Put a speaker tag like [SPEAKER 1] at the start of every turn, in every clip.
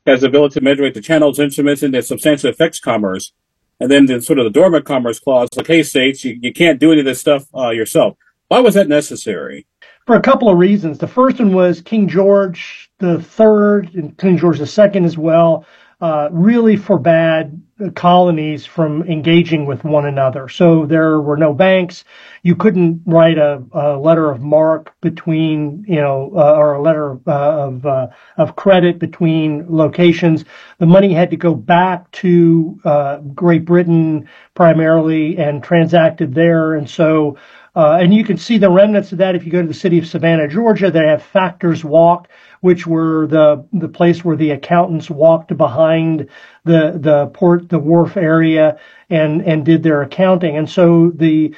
[SPEAKER 1] has the ability to manipulate the channels, instruments, and that substantially affects commerce. And then the sort of the dormant commerce clause, like, hey, states, you can't do any of this stuff yourself. Why was that necessary?
[SPEAKER 2] For a couple of reasons. The first one was King George the Third and King George the Second as well really forbade colonies from engaging with one another. So there were no banks. You couldn't write a letter of marque between, or a letter of credit between locations. The money had to go back to Great Britain primarily and transacted there. And so and you can see the remnants of that if you go to the city of Savannah, Georgia. They have Factors Walk, which were the place where the accountants walked behind the wharf area and did their accounting. And so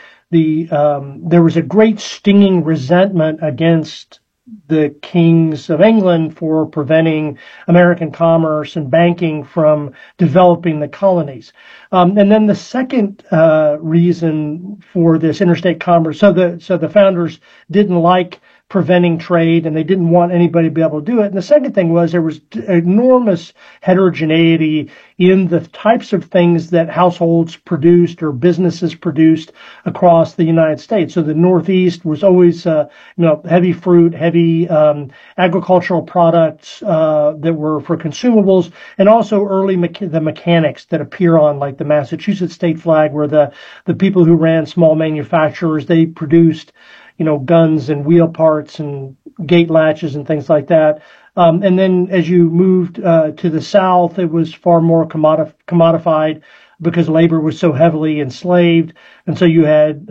[SPEAKER 2] there was a great stinging resentment against the kings of England for preventing American commerce and banking from developing the colonies. And then the second reason for this interstate commerce, so the founders didn't like preventing trade and they didn't want anybody to be able to do it. And the second thing was there was enormous heterogeneity in the types of things that households produced or businesses produced across the United States. So the Northeast was always, heavy fruit, heavy agricultural products that were for consumables, and also early the mechanics that appear on like the Massachusetts state flag, where the people who ran small manufacturers, they produced guns and wheel parts and gate latches and things like that. And then as you moved to the South, it was far more commodified because labor was so heavily enslaved. And so you had,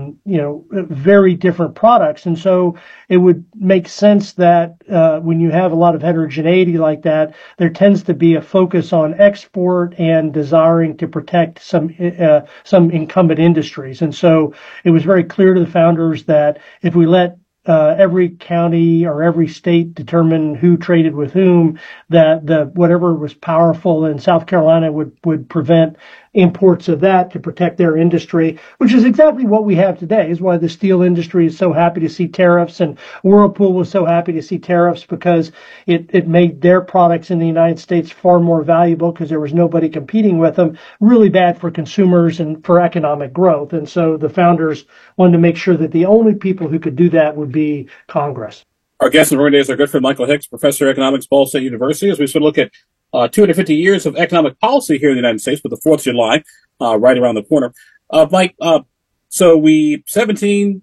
[SPEAKER 2] very different products. And so it would make sense that when you have a lot of heterogeneity like that, there tends to be a focus on export and desiring to protect some incumbent industries. And so it was very clear to the founders that if we let every county or every state determine who traded with whom, that whatever was powerful in South Carolina would prevent imports of that to protect their industry, which is exactly what we have today. Is why the steel industry is so happy to see tariffs, and Whirlpool was so happy to see tariffs, because it made their products in the United States far more valuable because there was nobody competing with them. Really bad for consumers and for economic growth. And so the founders wanted to make sure that the only people who could do that would be Congress.
[SPEAKER 1] Our guest in the today is our good friend Michael Hicks, professor of economics, Ball State University, as we sort of look at 250 years of economic policy here in the United States, with the 4th of July right around the corner. Mike, so the 1780s,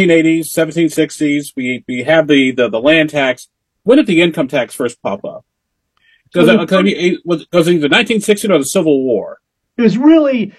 [SPEAKER 1] 1760s, we have the land tax. When did the income tax first pop up? Was it the 1960s or the Civil War?
[SPEAKER 2] It was really,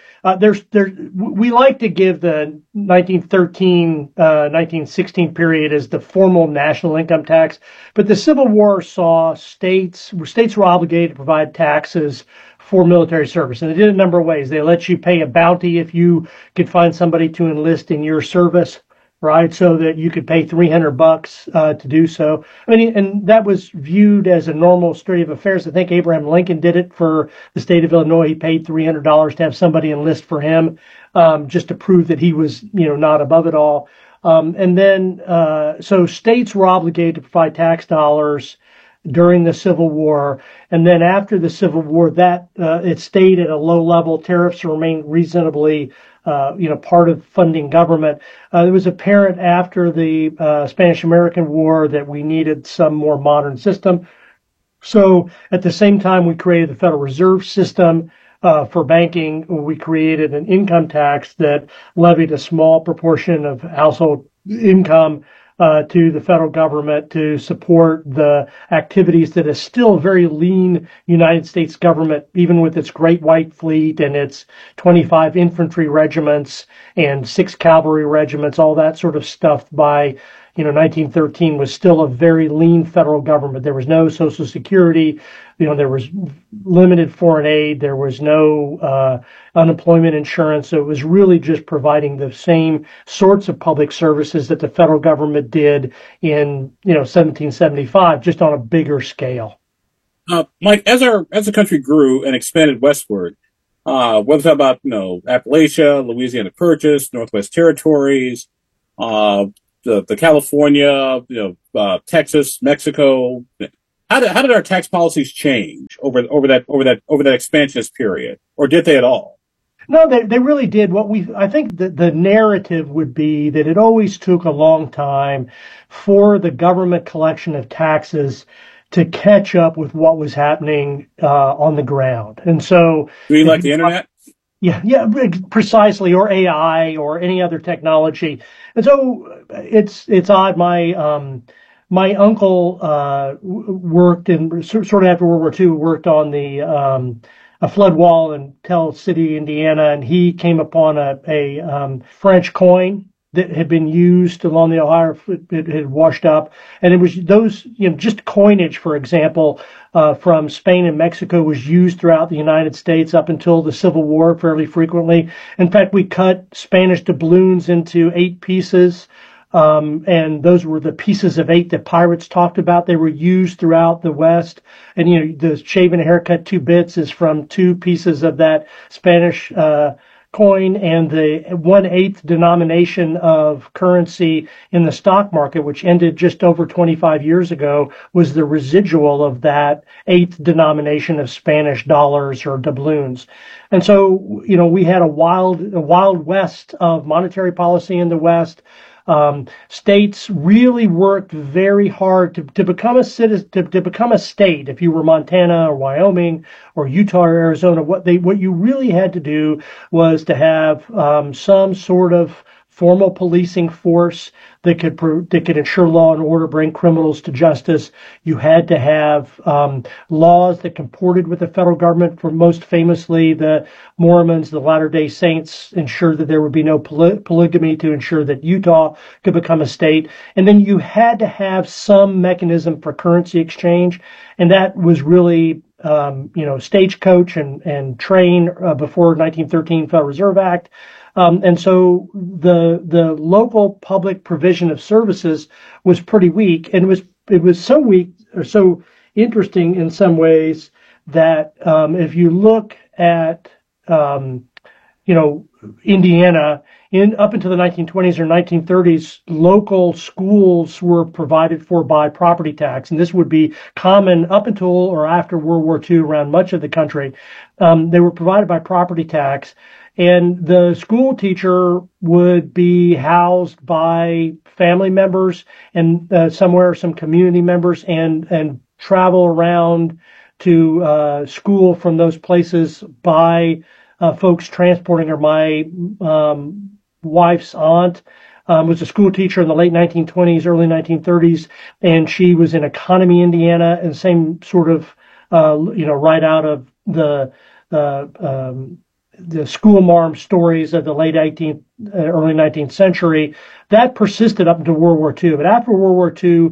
[SPEAKER 2] we like to give the 1913, 1916 period as the formal national income tax, but the Civil War saw states were obligated to provide taxes for military service. And they did it a number of ways. They let you pay a bounty if you could find somebody to enlist in your service, right? So that you could pay $300 to do so. I mean, and that was viewed as a normal state of affairs. I think Abraham Lincoln did it for the state of Illinois. He paid $300 to have somebody enlist for him, just to prove that he was, not above it all. And then, so states were obligated to provide tax dollars during the Civil War. And then after the Civil War, that it stayed at a low level. Tariffs remained reasonably part of funding government. It was apparent after the Spanish-American War that we needed some more modern system. So at the same time, we created the Federal Reserve System for banking. We created an income tax that levied a small proportion of household income to the federal government to support the activities that is still a very lean United States government, even with its Great White Fleet and its 25 infantry regiments and 6 cavalry regiments. All that sort of stuff by 1913 was still a very lean federal government. There was no Social Security. There was limited foreign aid. There was no unemployment insurance. So it was really just providing the same sorts of public services that the federal government did in 1775, just on a bigger scale.
[SPEAKER 1] Mike, as the country grew and expanded westward, whether it's about Appalachia, Louisiana Purchase, Northwest Territories, the California, Texas, Mexico, how did our tax policies change over that expansionist period, or did they at all?
[SPEAKER 2] No, they really did. I think the narrative would be that it always took a long time for the government collection of taxes to catch up with what was happening on the ground. And so,
[SPEAKER 1] Do you like the internet?
[SPEAKER 2] yeah, precisely, or AI or any other technology. And so it's odd. My uncle worked in sort of after World War II, worked on a flood wall in Tell City, Indiana, and he came upon a French coin that had been used along the Ohio. It had washed up, and it was those, just coinage, for example, from Spain and Mexico was used throughout the United States up until the Civil War fairly frequently. In fact, we cut Spanish doubloons into 8 pieces. And those were the pieces of 8 that pirates talked about. They were used throughout the West. And, the shaven haircut 2 bits is from 2 pieces of that Spanish coin. And the 1/8 denomination of currency in the stock market, which ended just over 25 years ago, was the residual of that 8th denomination of Spanish dollars or doubloons. And so, we had a wild west of monetary policy in the West. States really worked very hard to become a citizen, to become a state. If you were Montana or Wyoming or Utah or Arizona, what you really had to do was to have some sort of formal policing force that could ensure law and order, bring criminals to justice. You had to have laws that comported with the federal government. For most famously, the Mormons, the Latter-day Saints, ensured that there would be no polygamy to ensure that Utah could become a state. And then you had to have some mechanism for currency exchange, and that was really stagecoach and train before 1913 Federal Reserve Act. And so the local public provision of services was pretty weak, and it was so weak or so interesting in some ways that if you look at Indiana up into the 1920s or 1930s, local schools were provided for by property tax, and this would be common up until or after World War II around much of the country. They were provided by property tax. And the school teacher would be housed by family members and some community members and travel around to school from those places by folks transporting her. My wife's aunt was a school teacher in the late 1920s, early 1930s, and she was in Economy, Indiana, and same sort of, right out of the schoolmarm stories of the late 18th, early 19th century. That persisted up until World War II. But after World War II,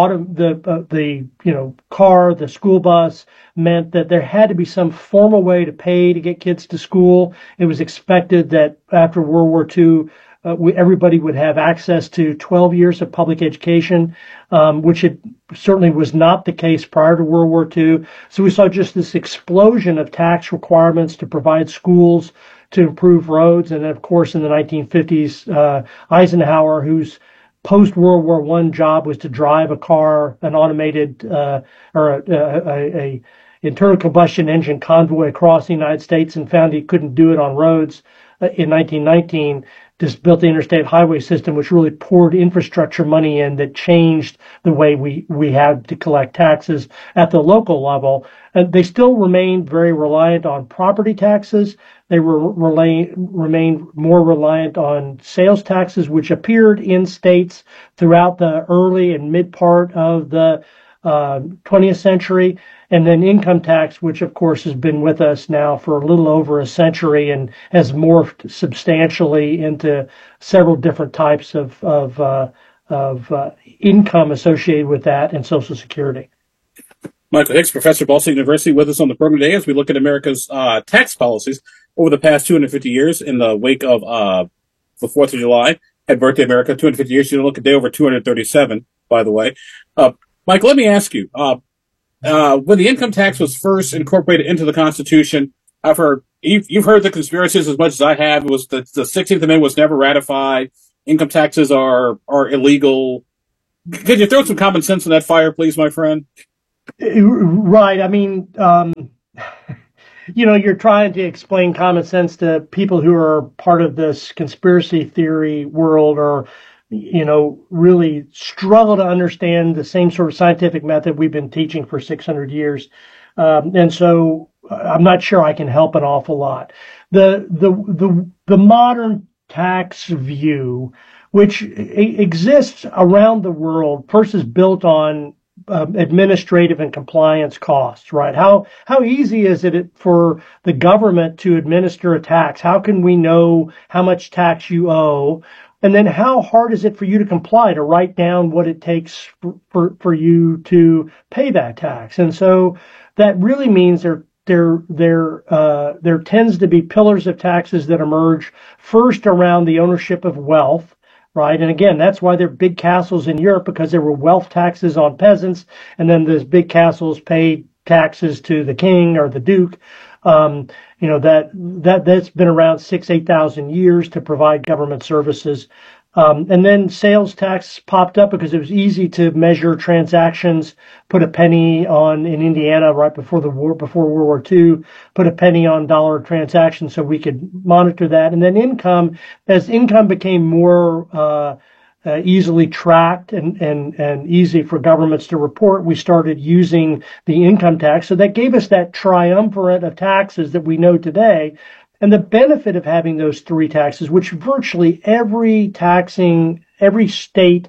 [SPEAKER 2] the car, the school bus meant that there had to be some formal way to pay to get kids to school. It was expected that after World War II, everybody would have access to 12 years of public education, which it certainly was not the case prior to World War II. So we saw just this explosion of tax requirements to provide schools, to improve roads. And then, of course, in the 1950s, Eisenhower, whose post-World War I job was to drive a car, an automated or a internal combustion engine convoy across the United States, and found he couldn't do it on roads in 1919. Just built the interstate highway system, which really poured infrastructure money in that changed the way we had to collect taxes at the local level. And they still remained very reliant on property taxes. They remained more reliant on sales taxes, which appeared in states throughout the early and mid part of the 20th century. And then income tax, which of course has been with us now for a little over a century and has morphed substantially into several different types of income associated with that and Social Security.
[SPEAKER 1] Michael Hicks, professor at Ball State University, with us on the program today as we look at America's tax policies over the past 250 years in the wake of the 4th of July. Had birthday America, 250 years. You look at day over 237, by the way. Mike, let me ask you, when the income tax was first incorporated into the Constitution, you've heard the conspiracies as much as I have. It was the 16th Amendment was never ratified. Income taxes are illegal. Could you throw some common sense in that fire, please, my friend?
[SPEAKER 2] Right. I mean, you're trying to explain common sense to people who are part of this conspiracy theory world or, really struggle to understand the same sort of scientific method we've been teaching for 600 years. And so I'm not sure I can help an awful lot. The modern tax view, which exists around the world, first is built on administrative and compliance costs, right? How easy is it for the government to administer a tax? How can we know how much tax you owe? And then how hard is it for you to comply, to write down what it takes for you to pay that tax? And so that really means there tends to be pillars of taxes that emerge first around the ownership of wealth, right? And again, that's why there are big castles in Europe, because there were wealth taxes on peasants, and then those big castles paid taxes to the king or the duke. That's been around 8,000 years to provide government services. And then sales tax popped up because it was easy to measure transactions, put a penny on, in Indiana right before the war, before World War II, put a penny on dollar transactions so we could monitor that. And then as income became more easily tracked and easy for governments to report, we started using the income tax. So that gave us that triumvirate of taxes that we know today. And the benefit of having those three taxes, which virtually every state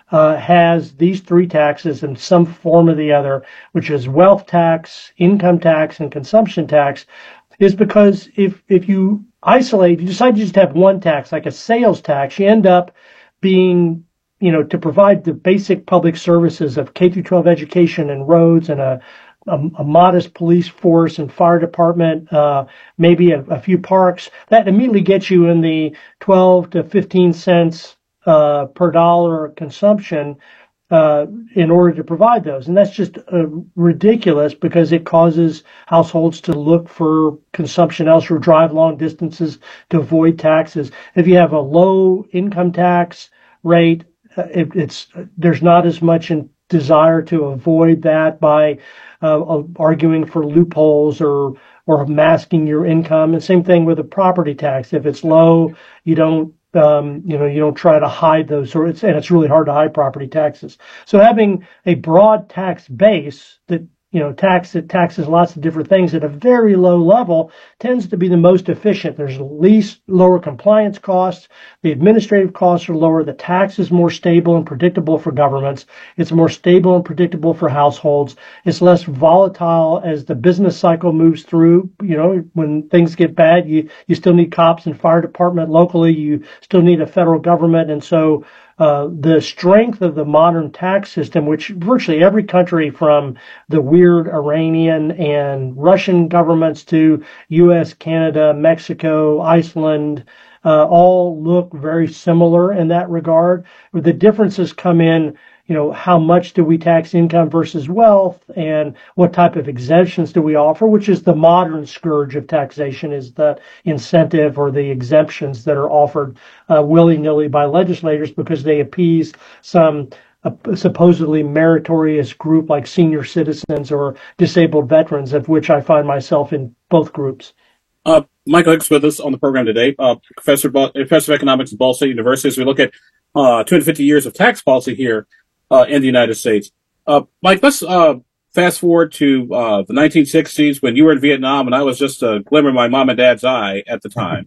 [SPEAKER 2] has these three taxes in some form or the other, which is wealth tax, income tax, and consumption tax, is because if you isolate, if you decide to just have one tax, like a sales tax, you end up being, to provide the basic public services of K through 12 education and roads and a modest police force and fire department, maybe a few parks, that immediately gets you in the 12 to 15 cents per dollar consumption in order to provide those. And that's just ridiculous, because it causes households to look for consumption elsewhere, drive long distances to avoid taxes. If you have a low income tax rate, there's not as much desire to avoid that by arguing for loopholes or masking your income. And same thing with a property tax. If it's low, you don't try to hide those, and it's really hard to hide property taxes. So having a broad tax base that taxes lots of different things at a very low level tends to be the most efficient. There's least lower compliance costs. The administrative costs are lower. The tax is more stable and predictable for governments. It's more stable and predictable for households. It's less volatile as the business cycle moves through. When things get bad, you still need cops and fire department locally. You still need a federal government. And so the strength of the modern tax system, which virtually every country from the weird Iranian and Russian governments to U.S., Canada, Mexico, Iceland, all look very similar in that regard. The differences come in, how much do we tax income versus wealth, and what type of exemptions do we offer, which is the modern scourge of taxation, is the incentive or the exemptions that are offered willy-nilly by legislators because they appease some supposedly meritorious group like senior citizens or disabled veterans, of which I find myself in both groups.
[SPEAKER 1] Michael Hicks with us on the program today, professor of economics at Ball State University, as we look at 250 years of tax policy here in the United States. Mike, let's fast forward to the 1960s when you were in Vietnam and I was just a glimmer in my mom and dad's eye at the time.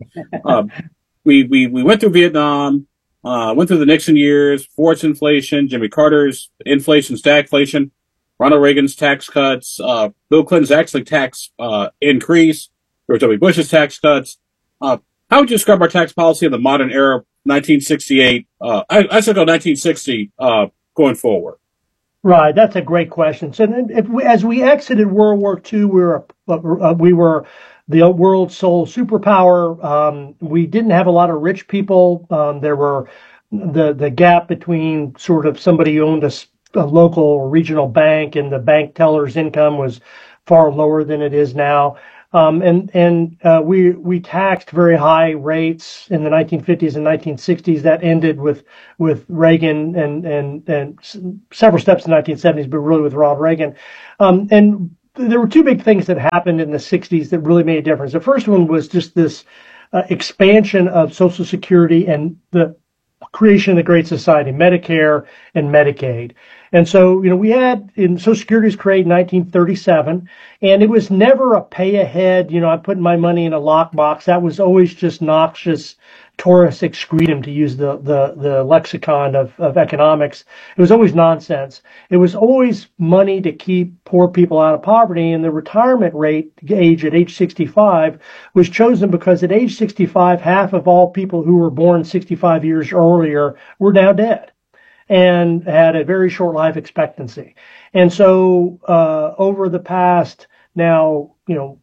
[SPEAKER 1] We went through Vietnam, went through the Nixon years, Ford's inflation, Jimmy Carter's inflation, stagflation, Ronald Reagan's tax cuts, Bill Clinton's actually tax increase, George W. Bush's tax cuts. How would you describe our tax policy in the modern era, 1968? I should go 1960 going forward.
[SPEAKER 2] Right, that's a great question. So, as we exited World War II, we were the world's sole superpower. We didn't have a lot of rich people. There were the gap between sort of somebody who owned a local or regional bank and the bank teller's income was far lower than it is now. We taxed very high rates in the 1950s and 1960s. That ended with Reagan and several steps in the 1970s, but really with Ronald Reagan. And there were two big things that happened in the 60s that really made a difference. The first one was just this expansion of Social Security and the creation of the Great Society, Medicare and Medicaid. And so, we had in Social Security was created in 1937, and it was never a pay ahead, I'm putting my money in a lockbox. That was always just noxious Taurus excretum, to use the lexicon of economics. It was always nonsense. It was always money to keep poor people out of poverty, and the retirement rate age at age 65 was chosen because at age 65, half of all people who were born 65 years earlier were now dead and had a very short life expectancy. And so over the past now,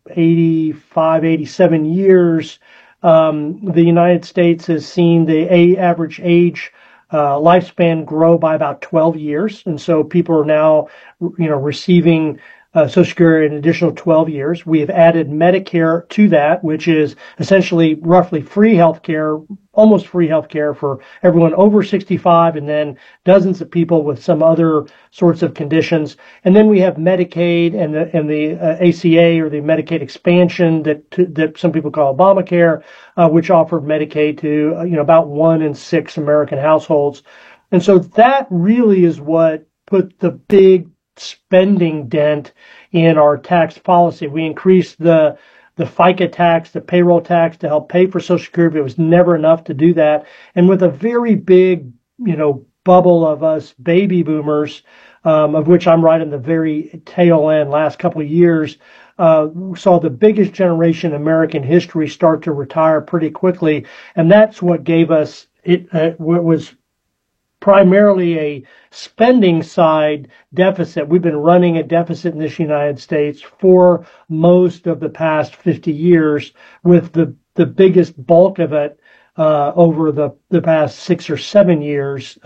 [SPEAKER 2] 85, 87 years, the United States has seen the average age lifespan grow by about 12 years. And so people are now, receiving Social Security an additional 12 years. We have added Medicare to that, which is essentially roughly free healthcare, almost free healthcare for everyone over 65, and then dozens of people with some other sorts of conditions. And then we have Medicaid and the ACA, or the Medicaid expansion that some people call Obamacare, which offered Medicaid to about 1 in 6 American households. And so that really is what put the big spending dent in our tax policy. We increased the FICA tax, the payroll tax, to help pay for Social Security, but it was never enough to do that. And with a very big, bubble of us baby boomers, of which I'm right in the very tail end, last couple of years, saw the biggest generation in American history start to retire pretty quickly. And that's what gave us what was primarily a spending side deficit. We've been running a deficit in this United States for most of the past 50 years, with the biggest bulk of it over the past 6 or 7 years,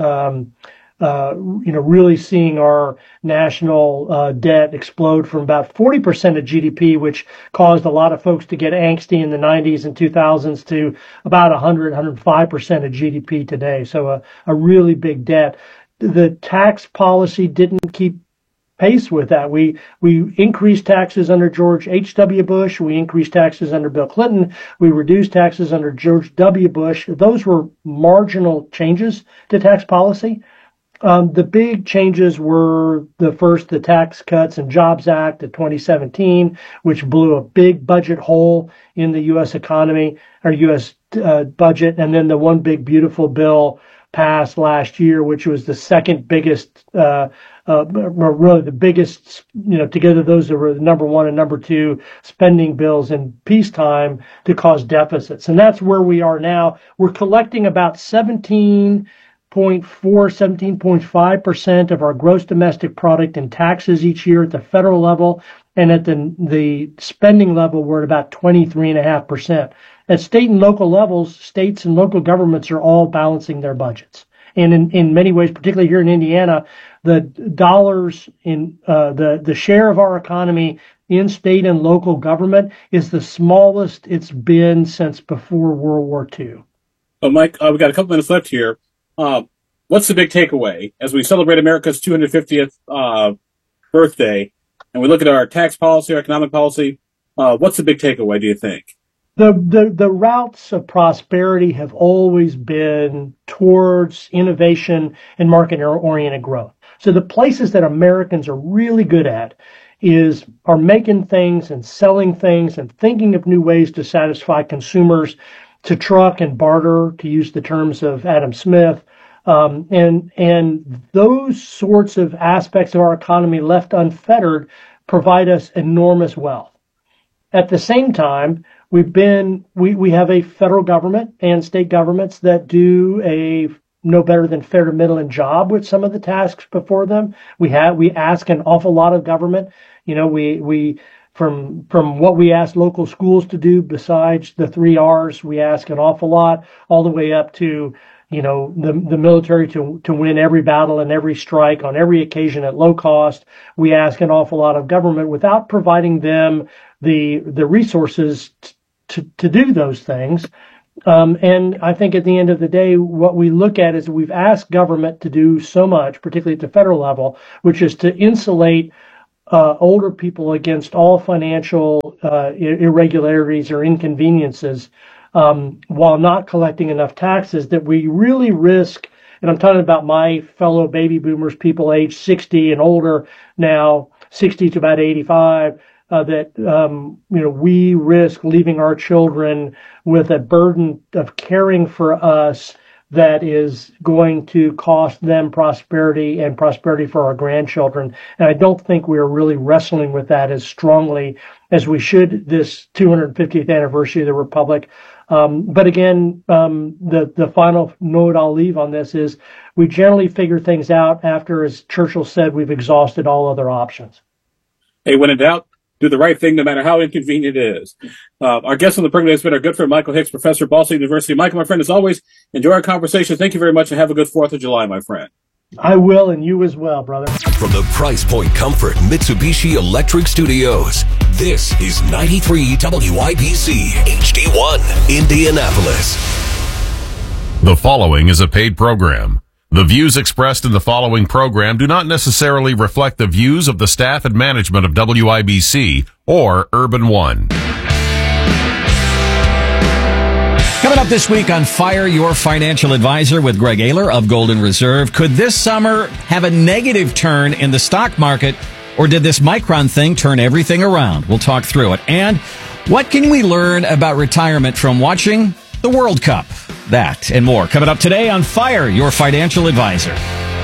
[SPEAKER 2] really seeing our national debt explode from about 40% of GDP, which caused a lot of folks to get angsty in the 90s and 2000s, to about 105% of GDP today. So a really big debt. The tax policy didn't keep pace with that. We increased taxes under George H.W. Bush. We increased taxes under Bill Clinton. We reduced taxes under George W. Bush. Those were marginal changes to tax policy. The big changes were the Tax Cuts and Jobs Act of 2017, which blew a big budget hole in the U.S. economy, or U.S. Budget, and then the One Big Beautiful Bill passed last year, which was the second biggest, really the biggest, together those were the number one and number two spending bills in peacetime to cause deficits. And that's where we are now. We're collecting about 17.5% of our gross domestic product in taxes each year at the federal level, and at the spending level, we're at about 23.5%. At state and local levels, states and local governments are all balancing their budgets. And in many ways, particularly here in Indiana, the dollars in the share of our economy in state and local government is the smallest it's been since before World War II.
[SPEAKER 1] Well, Mike, we've got a couple minutes left here. What's the big takeaway as we celebrate America's 250th birthday, and we look at our tax policy, our economic policy? What's the big takeaway, do you think?
[SPEAKER 2] The routes of prosperity have always been towards innovation and market-oriented growth. So the places that Americans are really good at are making things and selling things and thinking of new ways to satisfy consumers, to truck and barter, to use the terms of Adam Smith. And those sorts of aspects of our economy left unfettered provide us enormous wealth. At the same time, we have a federal government and state governments that do a no better than fair to middling job with some of the tasks before them. We ask an awful lot of government. We from what we ask local schools to do, besides the 3 R's, we ask an awful lot, all the way up to the military to win every battle and every strike on every occasion at low cost. We ask an awful lot of government without providing them the resources to do those things. And I think at the end of the day, what we look at is we've asked government to do so much, particularly at the federal level, which is to insulate older people against all financial irregularities or inconveniences, while not collecting enough taxes, that we really risk. And I'm talking about my fellow baby boomers, people age 60 and older now, 60 to about 85. That we risk leaving our children with a burden of caring for us that is going to cost them prosperity and prosperity for our grandchildren. And I don't think we're really wrestling with that as strongly as we should this 250th anniversary of the Republic. But again, the final note I'll leave on this is we generally figure things out after, as Churchill said, we've exhausted all other options.
[SPEAKER 1] Hey, when in doubt, do the right thing, no matter how inconvenient it is. Our guest on the program has been our good friend, Michael Hicks, professor at Ball State University. Michael, my friend, as always, enjoy our conversation. Thank you very much, and have a good 4th of July, my friend.
[SPEAKER 2] I will, and you as well, brother.
[SPEAKER 3] From the Price Point Comfort Mitsubishi Electric Studios, this is 93 WIBC HD1, Indianapolis.
[SPEAKER 4] The following is a paid program. The views expressed in the following program do not necessarily reflect the views of the staff and management of WIBC or Urban One.
[SPEAKER 5] Coming up this week on Fire Your Financial Advisor with Greg Ayler of Golden Reserve. Could this summer have a negative turn in the stock market, or did this Micron thing turn everything around? We'll talk through it. And what can we learn about retirement from watching the World Cup? That and more coming up today on Fire Your Financial Advisor.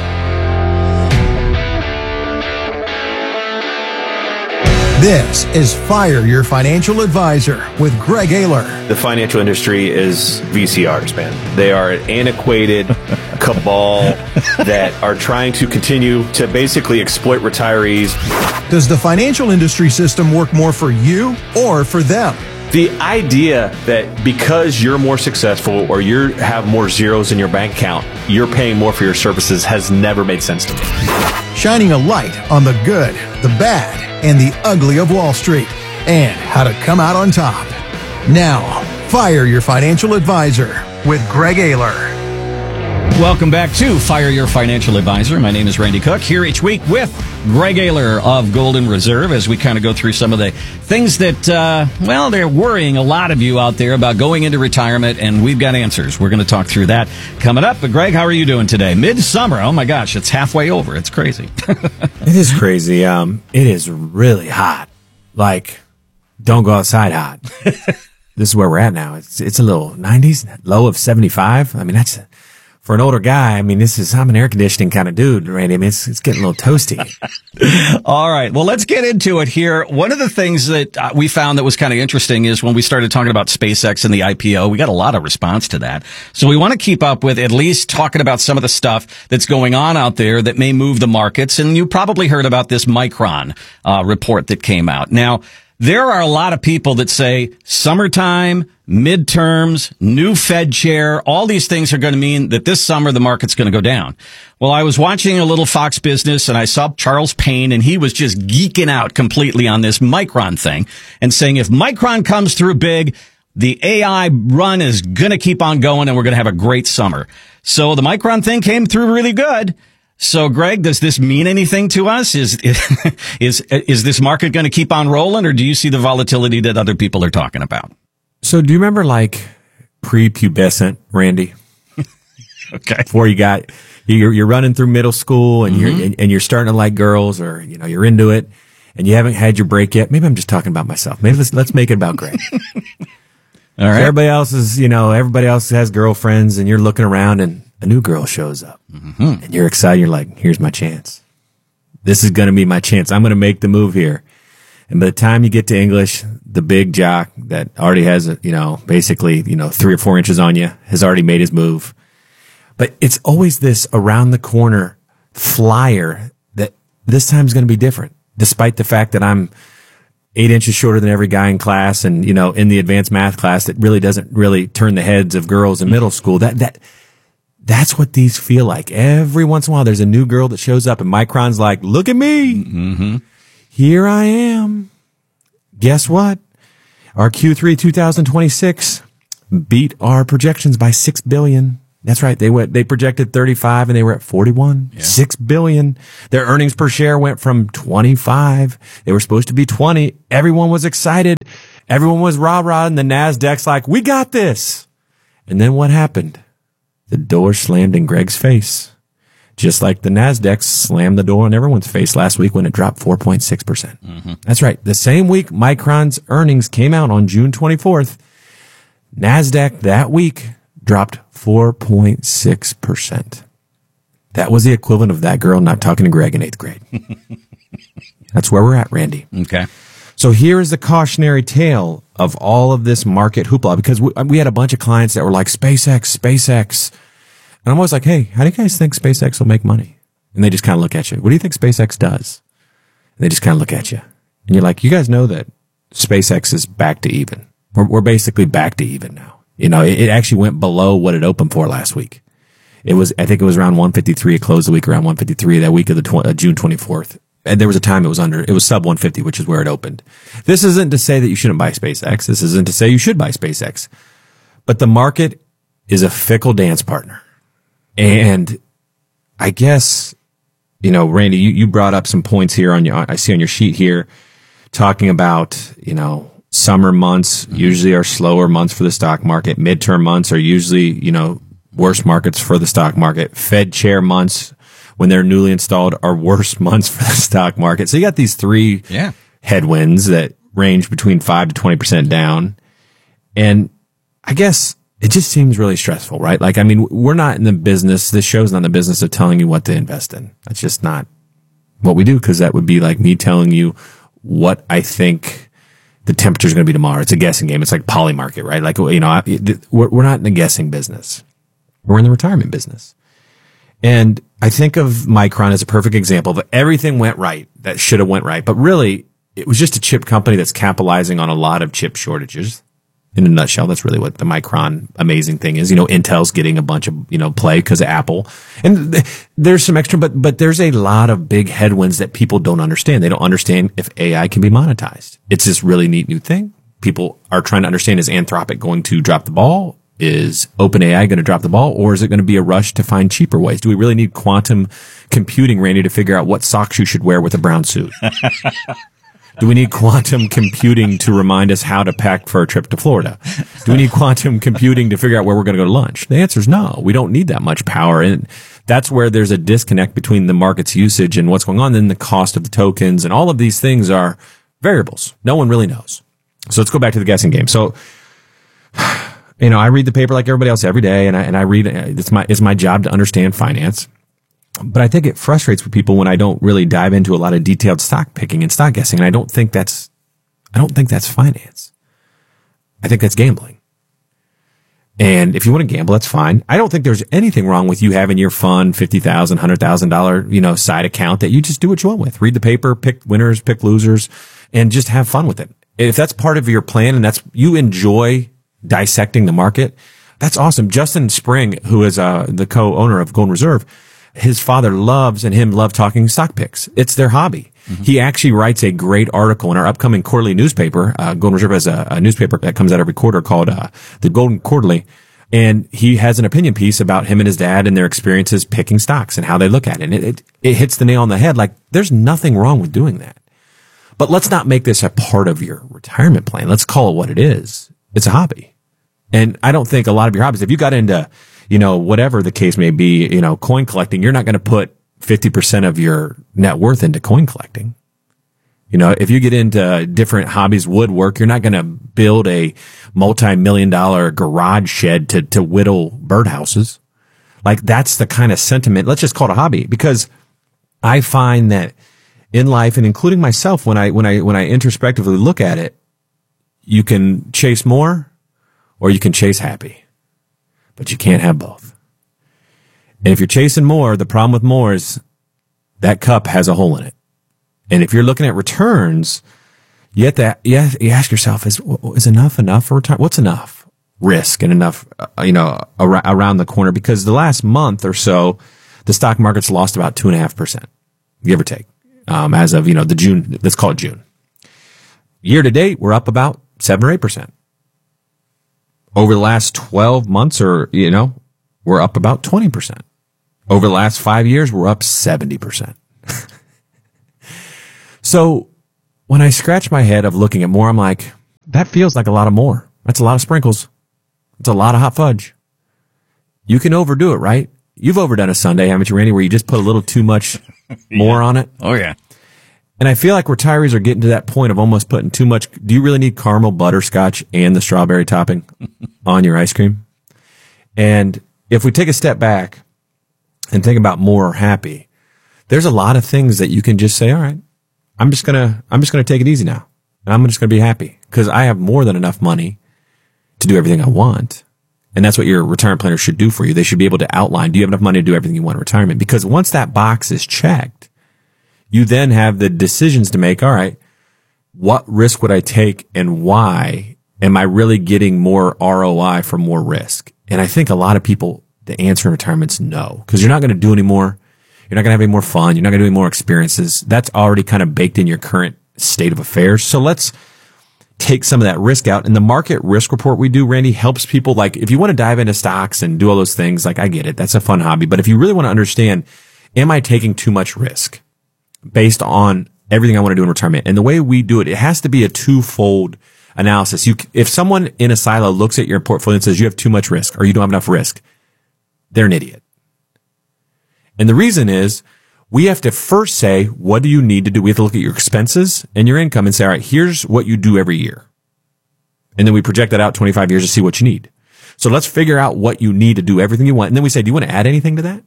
[SPEAKER 6] This is Fire Your Financial Advisor with Greg Ayler.
[SPEAKER 7] The financial industry is VCRs, man. They are an antiquated cabal that are trying to continue to basically exploit retirees.
[SPEAKER 6] Does the financial industry system work more for you or for them?
[SPEAKER 7] The idea that because you're more successful or you have more zeros in your bank account, you're paying more for your services has never made sense to me.
[SPEAKER 6] Shining a light on the good, the bad, and the ugly of Wall Street, and how to come out on top. Now, Fire Your Financial Advisor with Greg Ayler.
[SPEAKER 5] Welcome back to Fire Your Financial Advisor. My name is Randy Cook, here each week with Greg Ayler of Golden Reserve as we kind of go through some of the things that, they're worrying a lot of you out there about going into retirement, and we've got answers. We're going to talk through that coming up. But Greg, how are you doing today? Midsummer. Oh my gosh, it's halfway over. It's crazy.
[SPEAKER 8] It is crazy. It is really hot. Like, don't go outside hot. This is where we're at now. It's a little 90s, low of 75. I mean, that's... For an older guy, I mean, I'm an air conditioning kind of dude, Randy. I mean, it's getting a little toasty.
[SPEAKER 5] All right. Well, let's get into it here. One of the things that we found that was kind of interesting is when we started talking about SpaceX and the IPO, we got a lot of response to that. So we want to keep up with at least talking about some of the stuff that's going on out there that may move the markets. And you probably heard about this Micron report that came out. Now, there are a lot of people that say summertime, midterms, new Fed chair, all these things are going to mean that this summer the market's going to go down. Well, I was watching a little Fox Business and I saw Charles Payne, and he was just geeking out completely on this Micron thing and saying if Micron comes through big, the AI run is going to keep on going and we're going to have a great summer. So the Micron thing came through really good. So, Greg, does this mean anything to us? Is this market going to keep on rolling, or do you see the volatility that other people are talking about?
[SPEAKER 8] So, do you remember like prepubescent, Randy?
[SPEAKER 5] Okay.
[SPEAKER 8] Before you're running through middle school and you're starting to like girls, or you're into it, and you haven't had your break yet. Maybe I'm just talking about myself. Maybe let's make it about Greg. All right. So everybody else has girlfriends, and you're looking around and a new girl shows up and you're excited. You're like, here's my chance. This is going to be my chance. I'm going to make the move here. And by the time you get to English, the big jock that already has, basically, 3 or 4 inches on you has already made his move. But it's always this around the corner flyer that this time is going to be different, despite the fact that I'm 8 inches shorter than every guy in class and, in the advanced math class that really doesn't really turn the heads of girls in middle school. That's what these feel like. Every once in a while, there's a new girl that shows up and Micron's like, look at me. Mm-hmm. Here I am. Guess what? Our Q3 2026 beat our projections by $6 billion. That's right. They projected 35 and they were at 41. Yeah. $6 billion. Their earnings per share went from 25. They were supposed to be 20. Everyone was excited. Everyone was rah-rah, and the NASDAQ's like, we got this. And then what happened? The door slammed in Greg's face. Just like the NASDAQ slammed the door on everyone's face last week when it dropped 4.6%. Mm-hmm. That's right. The same week Micron's earnings came out on June 24th, NASDAQ that week dropped 4.6%. That was the equivalent of that girl not talking to Greg in 8th grade. That's where we're at, Randy.
[SPEAKER 5] Okay.
[SPEAKER 8] So here is the cautionary tale of all of this market hoopla, because we had a bunch of clients that were like, SpaceX. And I'm always like, hey, how do you guys think SpaceX will make money? And they just kind of look at you. What do you think SpaceX does? And they just kind of look at you. And you're like, you guys know that SpaceX is back to even. We're basically back to even now. You know, it actually went below what it opened for last week. I think it was around 153. It closed the week around 153 that week of the June 24th. And there was a time it was sub 150, which is where it opened. This isn't to say that you shouldn't buy SpaceX. This isn't to say you should buy SpaceX. But the market is a fickle dance partner. And I guess, you know, Randy, you brought up some points here I see on your sheet here talking about, you know, summer months usually are slower months for the stock market. Midterm months are usually, you know, worse markets for the stock market. Fed chair months, when they're newly installed, are worse months for the stock market. So you got these three headwinds that range between 5 to 20% down. And I guess it just seems really stressful, right? Like, I mean, we're not in the business, this show's not in the business of telling you what to invest in. That's just not what we do, because that would be like me telling you what I think the temperature is going to be tomorrow. It's a guessing game. It's like Polymarket, right? Like, you know, we're not in the guessing business. We're in the retirement business. And I think of Micron as a perfect example of everything went right that should have went right. But really, it was just a chip company that's capitalizing on a lot of chip shortages. In a nutshell, that's really what the Micron amazing thing is. You know, Intel's getting a bunch of, you know, play because of Apple. And there's some extra, but there's a lot of big headwinds that people don't understand. They don't understand if AI can be monetized. It's this really neat new thing. People are trying to understand, is Anthropic going to drop the ball? Is OpenAI going to drop the ball, or is it going to be a rush to find cheaper ways? Do we really need quantum computing, Randy, to figure out what socks you should wear with a brown suit? Do we need quantum computing to remind us how to pack for a trip to Florida? Do we need quantum computing to figure out where we're going to go to lunch? The answer is no. We don't need that much power. And that's where there's a disconnect between the market's usage and what's going on. Then the cost of the tokens and all of these things are variables. No one really knows. So let's go back to the guessing game. So, you know, I read the paper like everybody else every day, and I read, it's my job to understand finance. But I think it frustrates people when I don't really dive into a lot of detailed stock picking and stock guessing. And I don't think that's finance. I think that's gambling. And if you want to gamble, that's fine. I don't think there's anything wrong with you having your fun $50,000, $100,000, you know, side account that you just do what you want with. Read the paper, pick winners, pick losers, and just have fun with it. If that's part of your plan and that's, you enjoy dissecting the market, that's awesome. Justin Spring, who is the co-owner of Golden Reserve, his father love talking stock picks. It's their hobby. Mm-hmm. He actually writes a great article in our upcoming quarterly newspaper. Golden Reserve has a newspaper that comes out every quarter called the Golden Quarterly. And he has an opinion piece about him and his dad and their experiences picking stocks and how they look at it. And it hits the nail on the head. Like, there's nothing wrong with doing that. But let's not make this a part of your retirement plan. Let's call it what it is. It's a hobby. And I don't think a lot of your hobbies, if you got into, you know, whatever the case may be, you know, coin collecting, you're not going to put 50% of your net worth into coin collecting. You know, if you get into different hobbies, woodwork, you're not going to build a multi-million-dollar garage shed to whittle birdhouses. Like, that's the kind of sentiment. Let's just call it a hobby, because I find that in life, and including myself, when I introspectively look at it, you can chase more or you can chase happy, but you can't have both. And if you're chasing more, the problem with more is that cup has a hole in it. And if you're looking at returns, you ask yourself, is enough for retirement? What's enough? risk and enough, around the corner, because the last month or so, the stock market's lost about 2.5%, give or take, as of, the June, let's call it June. Year to date, we're up about 7 or 8%. Over the last 12 months we're up about 20%. Over the last 5 years, we're up 70%. So when I scratch my head of looking at more, I'm like, that feels like a lot of more. That's a lot of sprinkles. It's a lot of hot fudge. You can overdo it, right? You've overdone a sundae, haven't you, Randy, where you just put a little too much more on it?
[SPEAKER 5] Oh, yeah.
[SPEAKER 8] And I feel like retirees are getting to that point of almost putting too much. Do you really need caramel butterscotch and the strawberry topping on your ice cream? And if we take a step back and think about more happy, there's a lot of things that you can just say, all right, I'm just gonna take it easy now. And I'm just gonna be happy because I have more than enough money to do everything I want. And that's what your retirement planner should do for you. They should be able to outline, do you have enough money to do everything you want in retirement? Because once that box is checked, you then have the decisions to make. All right, what risk would I take and why? Am I really getting more ROI for more risk? And I think a lot of people, the answer in retirement is no, because you're not going to do any more. You're not going to have any more fun. You're not going to do any more experiences. That's already kind of baked in your current state of affairs. So let's take some of that risk out. And the market risk report we do, Randy, helps people. Like if you want to dive into stocks and do all those things, like I get it. That's a fun hobby. But if you really want to understand, am I taking too much risk based on everything I want to do in retirement? And the way we do it, it has to be a twofold analysis. If someone in a silo looks at your portfolio and says you have too much risk or you don't have enough risk, they're an idiot. And the reason is we have to first say, what do you need to do? We have to look at your expenses and your income and say, all right, here's what you do every year. And then we project that out 25 years to see what you need. So let's figure out what you need to do everything you want. And then we say, do you want to add anything to that?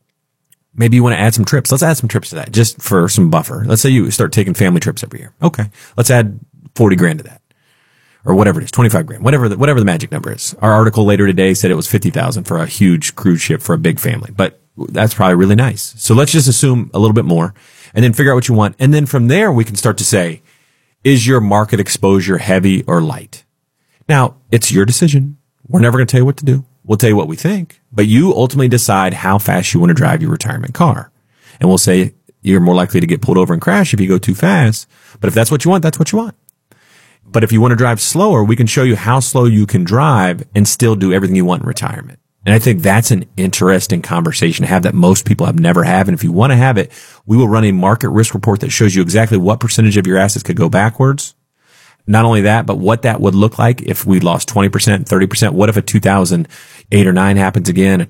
[SPEAKER 8] Maybe you want to add some trips. Let's add some trips to that just for some buffer. Let's say you start taking family trips every year. Okay. Let's add 40 grand to that. Or whatever it is, 25 grand, whatever the magic number is. Our article later today said it was 50,000 for a huge cruise ship for a big family, but that's probably really nice. So let's just assume a little bit more and then figure out what you want. And then from there, we can start to say, is your market exposure heavy or light? Now, it's your decision. We're never going to tell you what to do. We'll tell you what we think, but you ultimately decide how fast you want to drive your retirement car. And we'll say you're more likely to get pulled over and crash if you go too fast. But if that's what you want, that's what you want. But if you want to drive slower, we can show you how slow you can drive and still do everything you want in retirement. And I think that's an interesting conversation to have that most people have never had. And if you want to have it, we will run a market risk report that shows you exactly what percentage of your assets could go backwards. Not only that, but what that would look like if we lost 20%, 30%. What if a 2008 or 9 happens again, a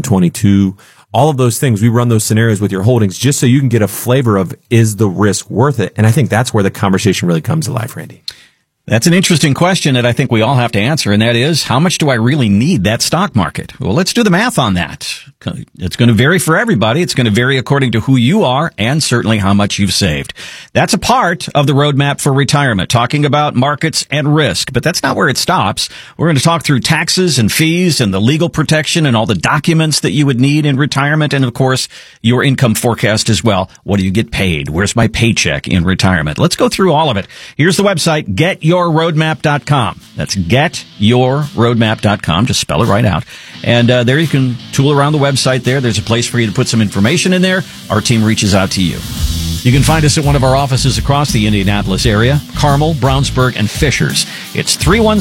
[SPEAKER 8] 2022? All of those things, we run those scenarios with your holdings just so you can get a flavor of, is the risk worth it? And I think that's where the conversation really comes to life, Randy.
[SPEAKER 5] That's an interesting question that I think we all have to answer, and that is, how much do I really need that stock market? Well, let's do the math on that. It's going to vary for everybody. It's going to vary according to who you are and certainly how much you've saved. That's a part of the roadmap for retirement, talking about markets and risk, but that's not where it stops. We're going to talk through taxes and fees and the legal protection and all the documents that you would need in retirement, and of course, your income forecast as well. What do you get paid? Where's my paycheck in retirement? Let's go through all of it. Here's the website, getyourroadmap.com. That's getyourroadmap.com. Just spell it right out. And there you can tool around the website there. There's a place for you to put some information in there. Our team reaches out to you. You can find us at one of our offices across the Indianapolis area, Carmel, Brownsburg, and Fishers. It's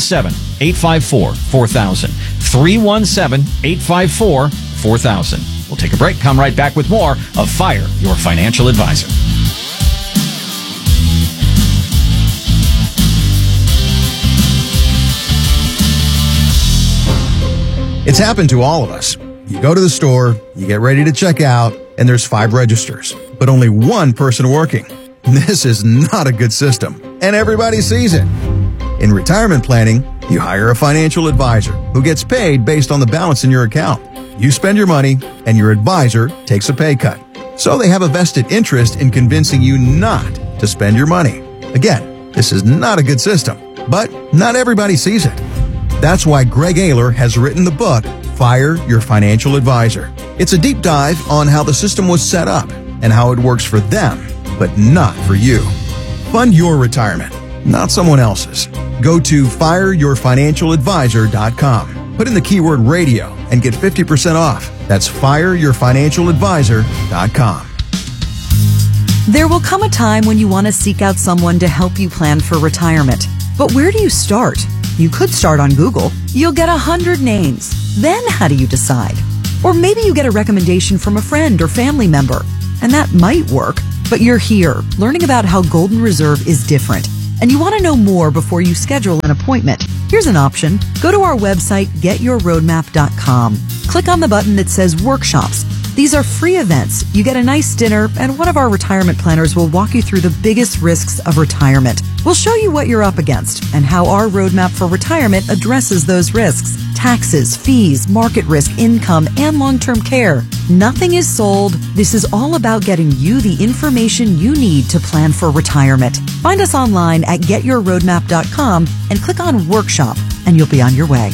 [SPEAKER 5] 317-854-4000. 317-854-4000. We'll take a break, come right back with more of Fire Your Financial Advisor.
[SPEAKER 6] It's happened to all of us. You go to the store, you get ready to check out, and there's 5 registers, but only one person working. This is not a good system, and everybody sees it. In retirement planning, you hire a financial advisor who gets paid based on the balance in your account. You spend your money, and your advisor takes a pay cut. So they have a vested interest in convincing you not to spend your money. Again, this is not a good system, but not everybody sees it. That's why Greg Ayler has written the book, Fire Your Financial Advisor. It's a deep dive on how the system was set up and how it works for them, but not for you. Fund your retirement, not someone else's. Go to fireyourfinancialadvisor.com. Put in the keyword radio and get 50% off. That's fireyourfinancialadvisor.com.
[SPEAKER 9] There will come a time when you want to seek out someone to help you plan for retirement. But where do you start? You could start on Google. You'll get 100 names. Then how do you decide? Or maybe you get a recommendation from a friend or family member. And that might work, but you're here learning about how Golden Reserve is different. And you want to know more before you schedule an appointment. Here's an option. Go to our website, getyourroadmap.com. Click on the button that says Workshops. These are free events. You get a nice dinner, and one of our retirement planners will walk you through the biggest risks of retirement. We'll show you what you're up against and how our roadmap for retirement addresses those risks. Taxes, fees, market risk, income, and long-term care. Nothing is sold. This is all about getting you the information you need to plan for retirement. Find us online at getyourroadmap.com and click on Workshop, and you'll be on your way.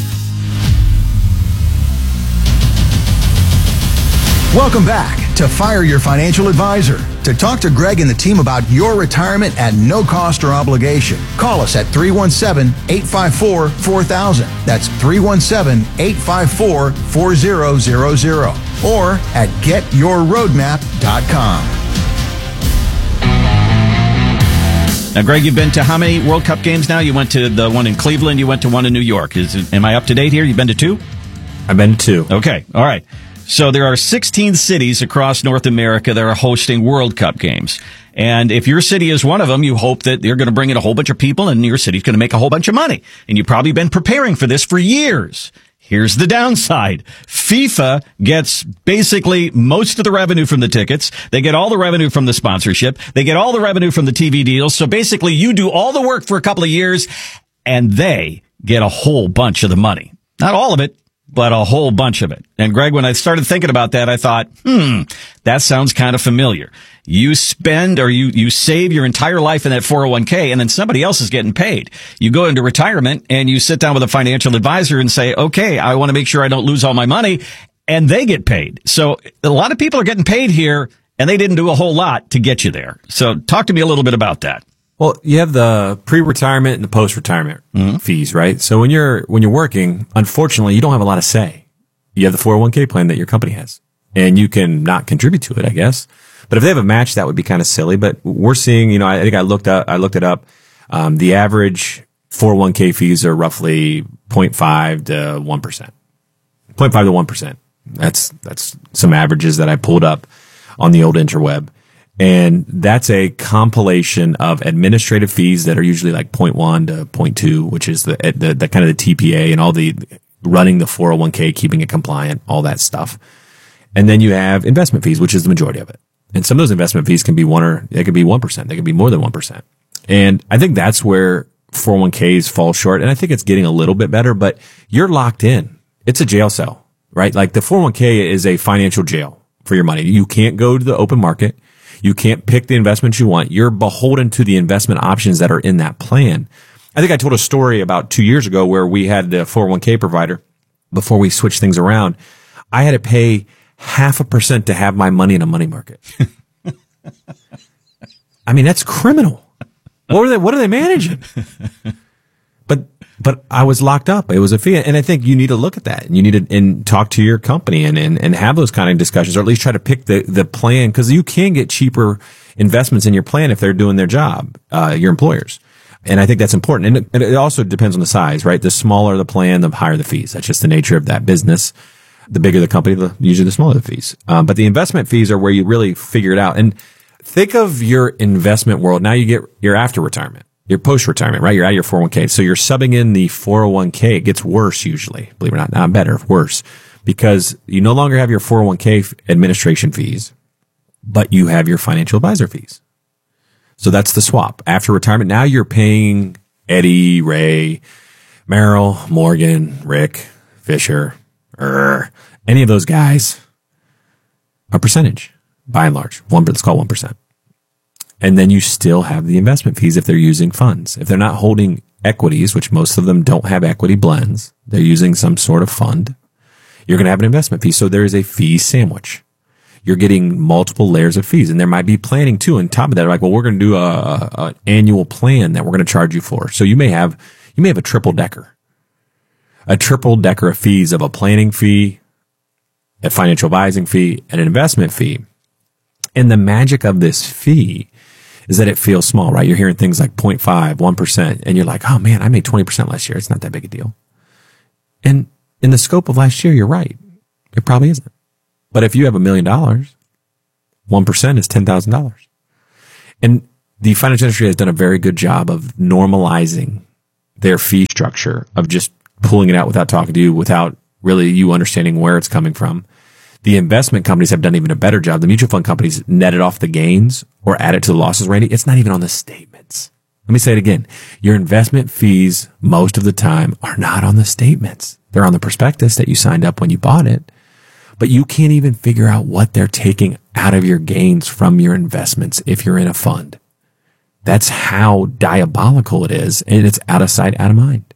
[SPEAKER 6] Welcome back to Fire Your Financial Advisor. To talk to Greg and the team about your retirement at no cost or obligation, call us at 317-854-4000. That's 317-854-4000 or at getyourroadmap.com.
[SPEAKER 5] Now, Greg, you've been to how many World Cup games now? You went to the one in Cleveland. You went to one in New York. Am I up to date here? You've been to 2?
[SPEAKER 8] I've been to 2.
[SPEAKER 5] Okay. All right. So there are 16 cities across North America that are hosting World Cup games. And if your city is one of them, you hope that they're going to bring in a whole bunch of people and your city's going to make a whole bunch of money. And you've probably been preparing for this for years. Here's the downside. FIFA gets basically most of the revenue from the tickets. They get all the revenue from the sponsorship. They get all the revenue from the TV deals. So basically you do all the work for a couple of years and they get a whole bunch of the money. Not all of it, but a whole bunch of it. And Greg, when I started thinking about that, I thought, that sounds kind of familiar. You spend or you save your entire life in that 401k and then somebody else is getting paid. You go into retirement and you sit down with a financial advisor and say, okay, I want to make sure I don't lose all my money, and they get paid. So a lot of people are getting paid here and they didn't do a whole lot to get you there. So talk to me a little bit about that.
[SPEAKER 8] Well, you have the pre-retirement and the post-retirement fees, right? So when you're working, unfortunately, you don't have a lot of say. You have the 401k plan that your company has, and you can not contribute to it, I guess. But if they have a match, that would be kind of silly. But we're seeing, I think I looked it up. The average 401k fees are roughly 0.5 to 1%. 0.5 to 1%. That's some averages that I pulled up on the old interweb. And that's a compilation of administrative fees that are usually like 0.1 to 0.2, which is the kind of the TPA and all the running the 401k, keeping it compliant, all that stuff. And then you have investment fees, which is the majority of it. And some of those investment fees can be they could be 1%. They could be more than 1%. And I think that's where 401ks fall short. And I think it's getting a little bit better, but you're locked in. It's a jail cell, right? Like the 401k is a financial jail for your money. You can't go to the open market. You can't pick the investments you want. You're beholden to the investment options that are in that plan. I think I told a story about 2 years ago where we had the 401k provider before we switched things around. I had to pay 0.5% to have my money in a money market. I mean, that's criminal. What are they managing? But I was locked up. It was a fee. And I think you need to look at that. You need to talk to your company and have those kind of discussions, or at least try to pick the plan, because you can get cheaper investments in your plan if they're doing their job, your employers. And I think that's important. And it also depends on the size, right? The smaller the plan, the higher the fees. That's just the nature of that business. The bigger the company, usually the smaller the fees. But the investment fees are where you really figure it out. And think of your investment world. Now you're after retirement. You're post-retirement, right? You're out of your 401k. So you're subbing in the 401k. It gets worse usually, believe it or not better, worse, because you no longer have your 401k administration fees, but you have your financial advisor fees. So that's the swap. After retirement, now you're paying Eddie, Ray, Merrill, Morgan, Rick, Fisher, any of those guys, a percentage, by and large. Let's call 1%. And then you still have the investment fees if they're using funds. If they're not holding equities, which most of them don't have equity blends, they're using some sort of fund, you're going to have an investment fee. So there is a fee sandwich. you're getting multiple layers of fees. And there might be planning too. On top of that, like, well, we're going to do a annual plan that we're going to charge you for. So you may have a triple decker of fees of a planning fee, a financial advising fee, and an investment fee. And the magic of this fee is that it feels small, right? You're hearing things like 0.5, 1%, and you're like, oh man, I made 20% last year. It's not that big a deal. And in the scope of last year, you're right. It probably isn't. But if you have $1 million, 1% is $10,000. And the financial industry has done a very good job of normalizing their fee structure, of just pulling it out without talking to you, without really you understanding where it's coming from. The investment companies have done even a better job. The mutual fund companies netted off the gains or added to the losses, Randy. It's not even on the statements. Let me say it again. Your investment fees most of the time are not on the statements. They're on the prospectus that you signed up when you bought it. But you can't even figure out what they're taking out of your gains from your investments if you're in a fund. That's how diabolical it is. And it's out of sight, out of mind.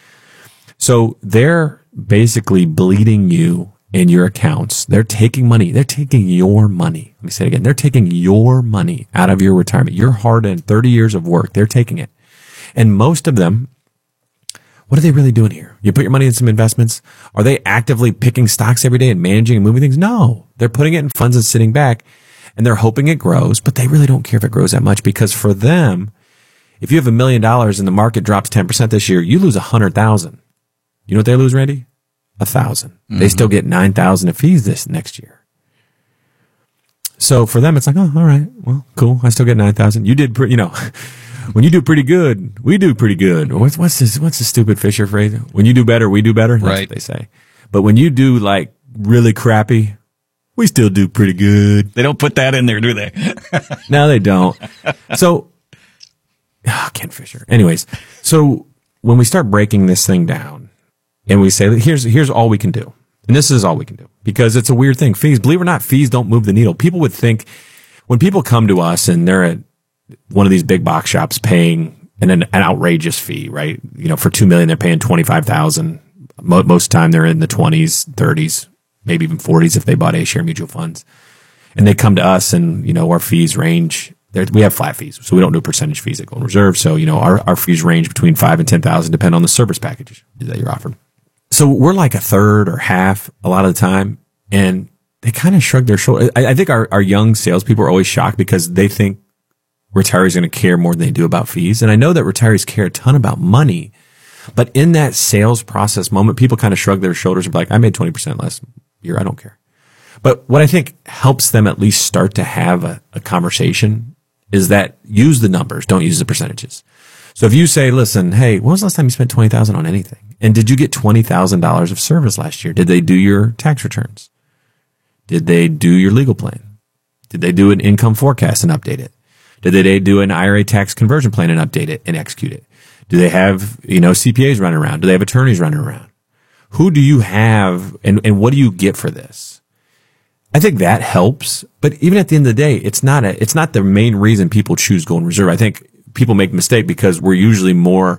[SPEAKER 8] So they're basically bleeding you in your accounts. They're taking money. They're taking your money. Let me say it again. They're taking your money out of your retirement. Your hard-earned 30 years of work. They're taking it. And most of them, what are they really doing here? You put your money in some investments. Are they actively picking stocks every day and managing and moving things? No. They're putting it in funds and sitting back, and they're hoping it grows, but they really don't care if it grows that much, because for them, if you have $1 million and the market drops 10% this year, you lose 100,000. You know what they lose, Randy? 1,000. Mm-hmm. They still get 9,000 of fees this next year. So for them, it's like, oh, all right, well, cool. I still get 9,000. You did, when you do pretty good, we do pretty good. What's the stupid Fisher phrase? When you do better, we do better. That's
[SPEAKER 5] right.
[SPEAKER 8] What they say. But when you do like really crappy, we still do pretty good.
[SPEAKER 5] They don't put that in there, do they?
[SPEAKER 8] No, they don't. So, Ken Fisher. Anyways, so when we start breaking this thing down and we say that here's all we can do, and this is all we can do, because it's a weird thing. Fees, believe it or not, fees don't move the needle. People would think, when people come to us and they're at one of these big box shops paying an outrageous fee, right? For $2 million, they're paying $25,000. Most of the time they're in the 20s, 30s, maybe even 40s if they bought A-share mutual funds. And they come to us and, our fees range. We have flat fees, so we don't do percentage fees at Golden Reserve. So, our fees range between $5,000 and $10,000 depending on the service package that you're offered. So we're like a third or half a lot of the time. And they kind of shrug their shoulders. I think our young salespeople are always shocked because they think retirees are going to care more than they do about fees. And I know that retirees care a ton about money, but in that sales process moment, people kind of shrug their shoulders and be like, I made 20% last year. I don't care. But what I think helps them at least start to have a conversation is that use the numbers, don't use the percentages. So if you say, listen, hey, when was the last time you spent $20,000 on anything? And did you get $20,000 of service last year? Did they do your tax returns? Did they do your legal plan? Did they do an income forecast and update it? Did they do an IRA tax conversion plan and update it and execute it? Do they have, CPAs running around? Do they have attorneys running around? Who do you have and what do you get for this? I think that helps. But even at the end of the day, it's not the main reason people choose Golden Reserve. I think people make a mistake because we're usually more,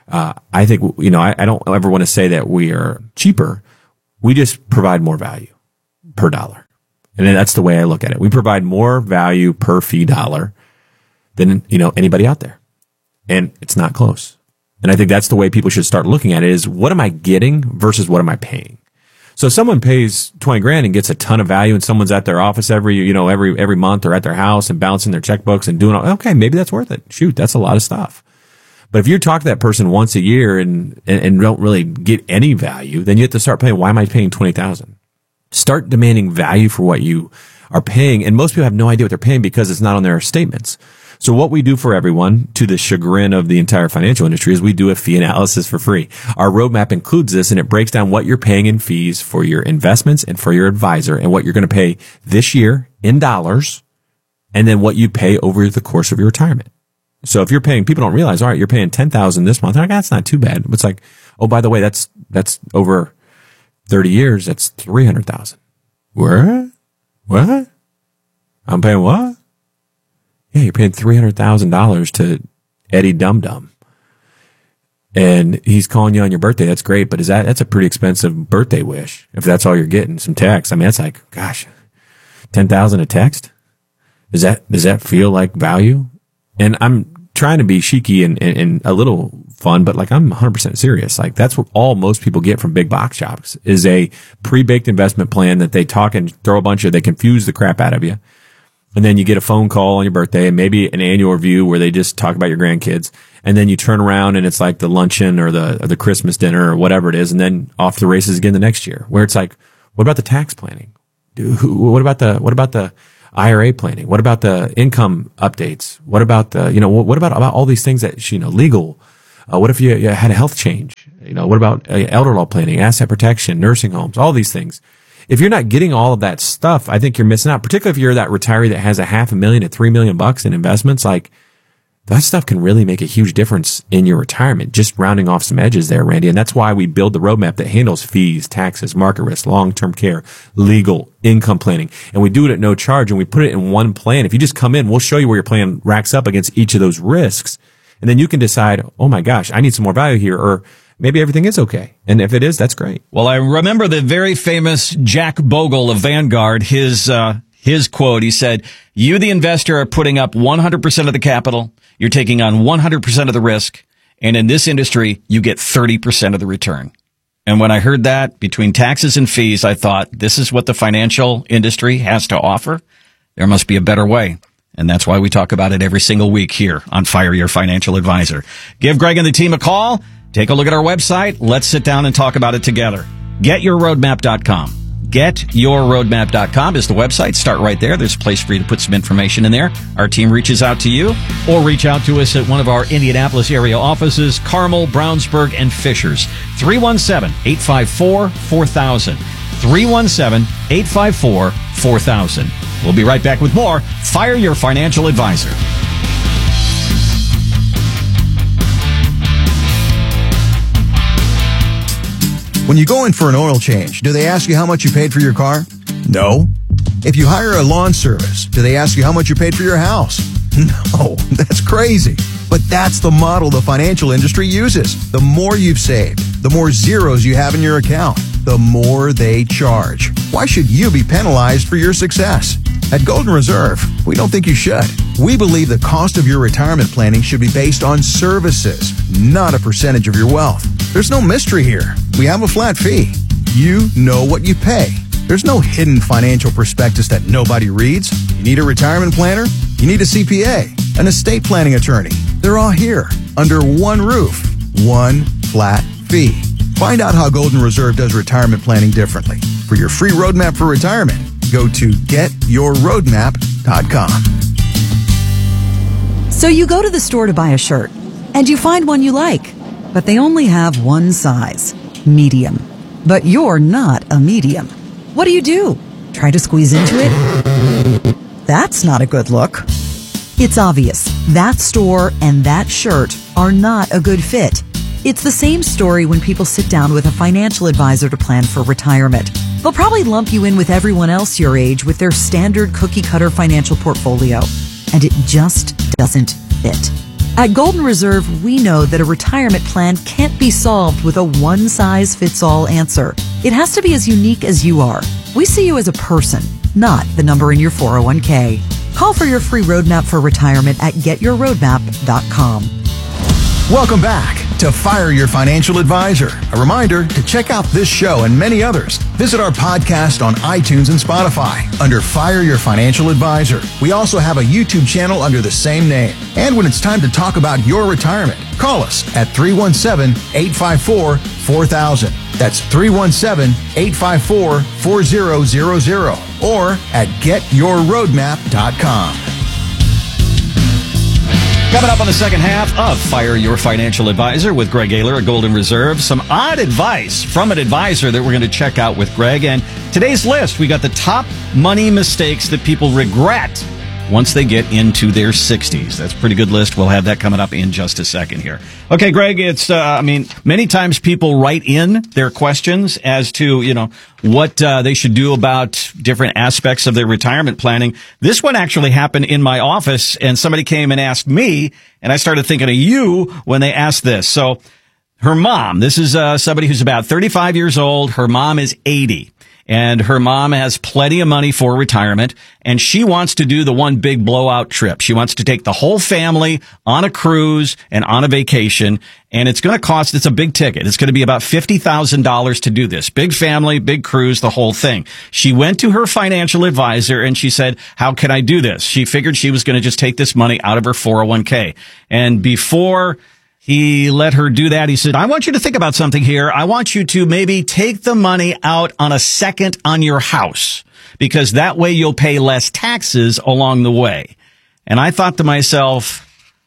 [SPEAKER 8] I think, I don't ever want to say that we are cheaper. We just provide more value per dollar. And that's the way I look at it. We provide more value per fee dollar than, anybody out there. And it's not close. And I think that's the way people should start looking at it, is what am I getting versus what am I paying? So if someone pays $20,000 and gets a ton of value, and someone's at their office every month, or at their house and balancing their checkbooks and doing okay, maybe that's worth it. Shoot, that's a lot of stuff. But if you talk to that person once a year and don't really get any value, then you have to start paying. Why am I paying $20,000? Start demanding value for what you are paying. And most people have no idea what they're paying because it's not on their statements. So what we do for everyone, to the chagrin of the entire financial industry, is we do a fee analysis for free. Our roadmap includes this, and it breaks down what you're paying in fees for your investments and for your advisor, and what you're going to pay this year in dollars, and then what you pay over the course of your retirement. So if you're paying, people don't realize, all right, you're paying $10,000 this month. Like, that's not too bad. It's like, oh, by the way, that's over 30 years. That's $300,000. What? I'm paying what? Yeah, you're paying $300,000 to Eddie Dum Dum, and he's calling you on your birthday. That's great, but that's a pretty expensive birthday wish if that's all you're getting. Some text. I mean, that's like, gosh, $10,000 a text? Does that feel like value? And I'm trying to be cheeky and a little fun, but like I'm 100% serious. Like that's what most people get from big box shops is a pre-baked investment plan that they talk and throw a bunch of, they confuse the crap out of you. And then you get a phone call on your birthday and maybe an annual review where they just talk about your grandkids. And then you turn around and it's like the luncheon or the Christmas dinner or whatever it is. And then off to the races again the next year where it's like, what about the tax planning? What about the IRA planning? What about the income updates? What about what about all these things that, legal? What if you had a health change? What about elder law planning, asset protection, nursing homes, all these things? If you're not getting all of that stuff, I think you're missing out, particularly if you're that retiree that has $500,000 to $3 million in investments. Like that stuff can really make a huge difference in your retirement, just rounding off some edges there, Randy. And that's why we build the roadmap that handles fees, taxes, market risk, long-term care, legal, income planning. And we do it at no charge and we put it in one plan. If you just come in, we'll show you where your plan racks up against each of those risks. And then you can decide, oh my gosh, I need some more value here, or maybe everything is okay. And if it is, that's great.
[SPEAKER 5] Well, I remember the very famous Jack Bogle of Vanguard, his quote. He said, you, the investor, are putting up 100% of the capital. You're taking on 100% of the risk. And in this industry, you get 30% of the return. And when I heard that between taxes and fees, I thought, this is what the financial industry has to offer. There must be a better way. And that's why we talk about it every single week here on Fire Your Financial Advisor. Give Greg and the team a call. Take a look at our website. Let's sit down and talk about it together. GetYourRoadmap.com. GetYourRoadmap.com is the website. Start right there. There's a place for you to put some information in there. Our team reaches out to you, or reach out to us at one of our Indianapolis area offices, Carmel, Brownsburg, and Fishers. 317-854-4000. 317-854-4000. We'll be right back with more Fire Your Financial Advisor.
[SPEAKER 6] When you go in for an oil change, do they ask you how much you paid for your car? No. If you hire a lawn service, do they ask you how much you paid for your house? No, that's crazy. But that's the model the financial industry uses. The more you've saved, the more zeros you have in your account, the more they charge. Why should you be penalized for your success? At Golden Reserve, we don't think you should. We believe the cost of your retirement planning should be based on services, not a percentage of your wealth. There's no mystery here. We have a flat fee. You know what you pay. There's no hidden financial prospectus that nobody reads. You need a retirement planner? You need a CPA, an estate planning attorney. They're all here under one roof, one flat fee. Find out how Golden Reserve does retirement planning differently. For your free roadmap for retirement, go to getyourroadmap.com.
[SPEAKER 9] So you go to the store to buy a shirt, and you find one you like, but they only have one size, medium. But you're not a medium. What do? Try to squeeze into it? That's not a good look. It's obvious that store and that shirt are not a good fit. It's the same story when people sit down with a financial advisor to plan for retirement. They'll probably lump you in with everyone else your age with their standard cookie-cutter financial portfolio, and it just doesn't fit. At Golden Reserve, we know that a retirement plan can't be solved with a one-size-fits-all answer. It has to be as unique as you are. We see you as a person, not the number in your 401k. Call for your free roadmap for retirement at getyourroadmap.com.
[SPEAKER 6] Welcome back to Fire Your Financial Advisor. A reminder to check out this show and many others. Visit our podcast on iTunes and Spotify under Fire Your Financial Advisor. We also have a YouTube channel under the same name. And when it's time to talk about your retirement, call us at 317-854-4000. That's 317-854-4000 or at getyourroadmap.com.
[SPEAKER 5] Coming up on the second half of Fire Your Financial Advisor with Greg Ayler at Golden Reserve. Some odd advice from an advisor that we're going to check out with Greg. And today's list, we got the top money mistakes that people regret once they get into their 60s. That's a pretty good list. We'll have that coming up in just a second here. Okay, Greg, it's, many times people write in their questions as to, what they should do about different aspects of their retirement planning. This one actually happened in my office, and somebody came and asked me, and I started thinking of you when they asked this. So her mom, this is somebody who's about 35 years old. Her mom is 80. and her mom has plenty of money for retirement, and she wants to do the one big blowout trip. She wants to take the whole family on a cruise and on a vacation, and it's going to cost, it's a big ticket. It's going to be about $50,000 to do this. Big family, big cruise, the whole thing. She went to her financial advisor and she said, how can I do this? She figured she was going to just take this money out of her 401k. And before he let her do that, he said, I want you to think about something here. I want you to maybe take the money out on a second on your house, because that way you'll pay less taxes along the way. And I thought to myself,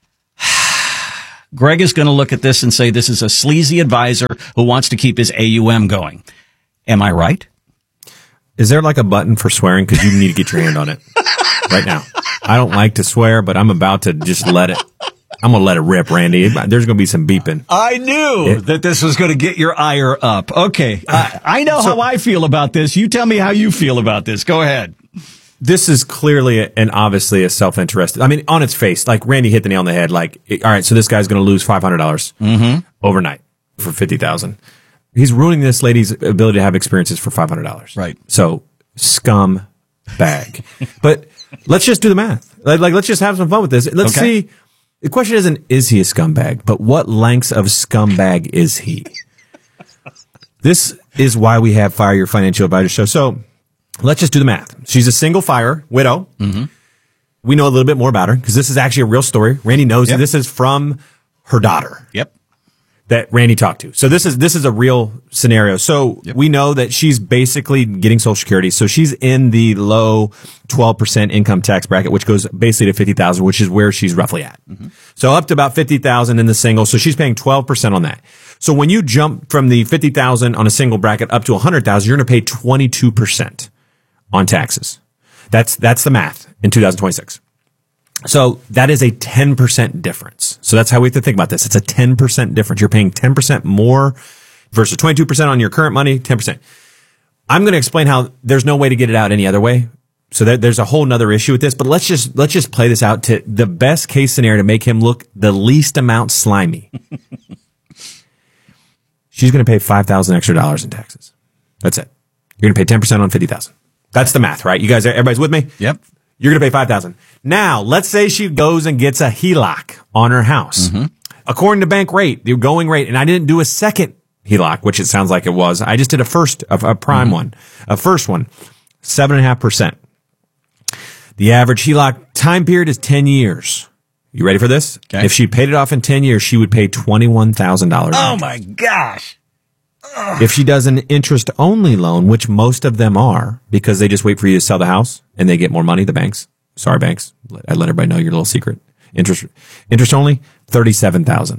[SPEAKER 5] Greg is going to look at this and say this is a sleazy advisor who wants to keep his AUM going. Am I right?
[SPEAKER 8] Is there like a button for swearing? Because you need to get your hand on it right now. I don't like to swear, but I'm about to just let it. I'm going to let it rip, Randy. There's going to be some beeping.
[SPEAKER 5] I knew that this was going to get your ire up. Okay. I know how I feel about this. You tell me how you feel about this. Go ahead.
[SPEAKER 8] This is clearly and obviously a self-interested. I mean, on its face, like Randy hit the nail on the head. Like, all right, so this guy's going to lose $500 overnight for $50,000. He's ruining this lady's ability to have experiences for $500.
[SPEAKER 5] Right.
[SPEAKER 8] So, scum bag. But let's just do the math. Like, let's just have some fun with this. Let's see. The question isn't, is he a scumbag? But what lengths of scumbag is he? This is why we have Fire Your Financial Advisor show. So let's just do the math. She's a single fire widow. We know a little bit more about her because this is actually a real story. Randy knows that this is from her daughter. That Randy talked to. So this is a real scenario. So we know that she's basically getting Social Security. So she's in the low 12% income tax bracket, which goes basically to $50,000, which is where she's roughly at. So up to about $50,000 in the single. So she's paying 12% on that. So when you jump from the $50,000 on a single bracket up to $100,000, you're going to pay 22% on taxes. That's the math in 2026. So that is a 10% difference. So that's how we have to think about this. It's a 10% difference. You're paying 10% more versus 22% on your current money, 10%. I'm going to explain how there's no way to get it out any other way. So there's a whole nother issue with this, but let's just play this out to the best case scenario to make him look the least amount slimy. She's going to pay $5,000 extra in taxes. That's it. You're going to pay 10% on $50,000. That's the math, right? You guys, everybody's with me?
[SPEAKER 5] Yep.
[SPEAKER 8] You're going to pay $5,000. Now, let's say she goes and gets a HELOC on her house. According to bank rate, the going rate, and I didn't do a second HELOC, which it sounds like it was. I just did a prime one, a first one, 7.5%. The average HELOC time period is 10 years. You ready for this?
[SPEAKER 5] Okay.
[SPEAKER 8] If she paid it off in 10 years, she would pay $21,000.
[SPEAKER 5] Oh my gosh.
[SPEAKER 8] If she does an interest-only loan, which most of them are, because they just wait for you to sell the house and they get more money, the banks. Sorry, banks. I let everybody know your little secret. Interest only, $37,000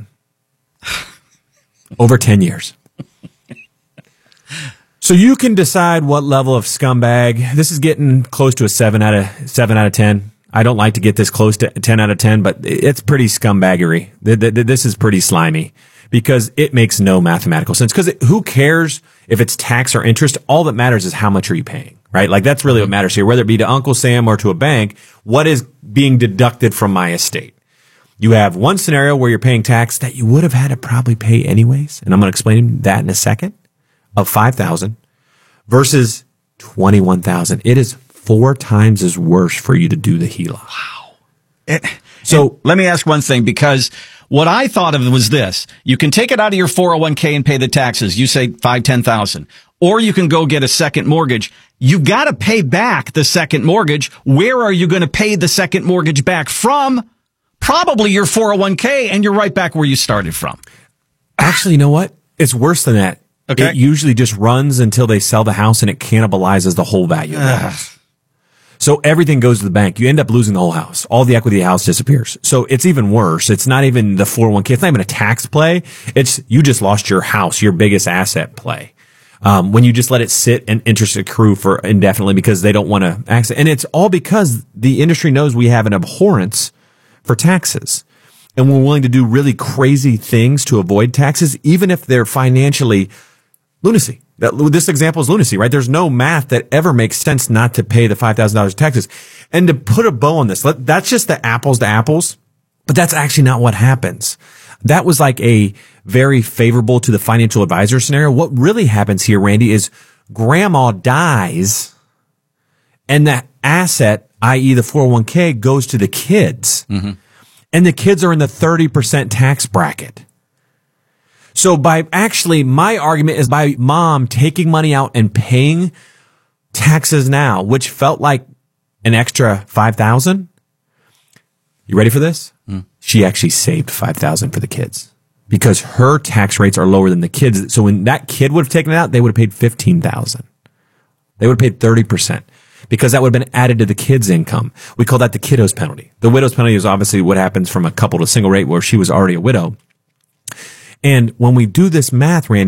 [SPEAKER 8] over 10 years. So you can decide what level of scumbag. This is getting close to a 7 out of 10. I don't like to get this close to 10 out of 10, but it's pretty scumbaggery. This is pretty slimy because it makes no mathematical sense. Because who cares if it's tax or interest? All that matters is how much are you paying, right? Like that's really what matters here. Whether it be to Uncle Sam or to a bank, what is being deducted from my estate? You have one scenario where you're paying tax that you would have had to probably pay anyways, and I'm going to explain that in a second, of $5,000 versus $21,000. It is 4 times as worse for you to do the HELOC.
[SPEAKER 5] Wow. So let me ask one thing, because what I thought of was this. You can take it out of your 401k and pay the taxes. You say $10,000. Or you can go get a second mortgage. You got to pay back the second mortgage. Where are you going to pay the second mortgage back from? Probably your 401k, and you're right back where you started from.
[SPEAKER 8] Actually, you know what? It's worse than that.
[SPEAKER 5] Okay.
[SPEAKER 8] It usually just runs until they sell the house and it cannibalizes the whole value of the house. So everything goes to the bank. You end up losing the whole house. All the equity of the house disappears. So it's even worse. It's not even the 401k. It's not even a tax play. It's you just lost your house, your biggest asset play. When you just let it sit and interest accrue for indefinitely because they don't want to access. And it's all because the industry knows we have an abhorrence for taxes. And we're willing to do really crazy things to avoid taxes, even if they're financially lunacy. This example is lunacy, right? There's no math that ever makes sense not to pay the $5,000 taxes. And to put a bow on this, that's just the apples to apples, but that's actually not what happens. that was like a very favorable to the financial advisor scenario. What really happens here, Randy, is grandma dies and the asset, i.e. the 401k, goes to the kids. Mm-hmm. And the kids are in the 30% tax bracket. So my argument is by mom taking money out and paying taxes now, which felt like an extra $5,000. You ready for this? She actually saved $5,000 for the kids because her tax rates are lower than the kids. So when that kid would have taken it out, they would have paid $15,000. They would have paid 30% because that would have been added to the kids' income. We call that the kiddos penalty. The widow's penalty is obviously what happens from a couple to single rate where she was already a widow. And when we do this math, Randy,